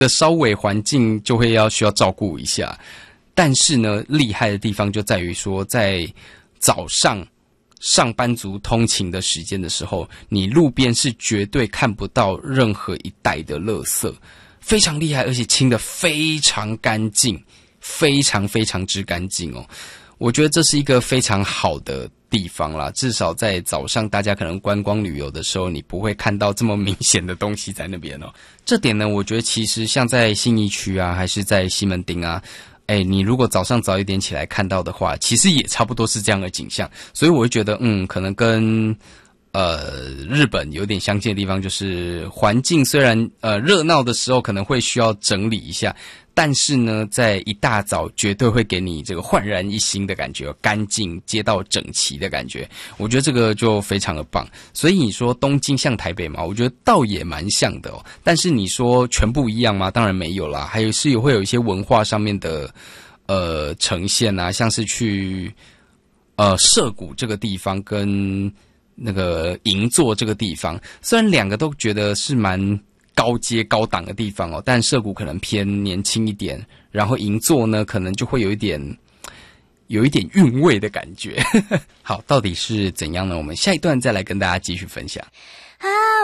稍微环境就会需要照顾一下。但是呢，厉害的地方就在于说，在早上上班族通勤的时间的时候，你路边是绝对看不到任何一袋的垃圾，非常厉害，而且清得非常干净，非常非常之干净哦。我觉得这是一个非常好的地方啦，至少在早上大家可能观光旅游的时候，你不会看到这么明显的东西在那边哦。这点呢，我觉得其实像在信义区啊，还是在西门町啊，你如果早上早一点起来看到的话，其实也差不多是这样的景象。所以我会觉得，可能跟日本有点相近的地方，就是环境虽然热闹的时候可能会需要整理一下，但是呢，在一大早绝对会给你这个焕然一新的感觉，干净、街道整齐的感觉。我觉得这个就非常的棒。所以你说东京像台北嘛，我觉得倒也蛮像的哦。但是你说全部一样吗？当然没有啦，还有会有一些文化上面的呈现啊，像是去涩谷这个地方跟那个银座这个地方，虽然两个都觉得是蛮高阶高档的地方哦，但涩谷可能偏年轻一点，然后银座呢可能就会有一点韵味的感觉。好，到底是怎样呢？我们下一段再来跟大家继续分享。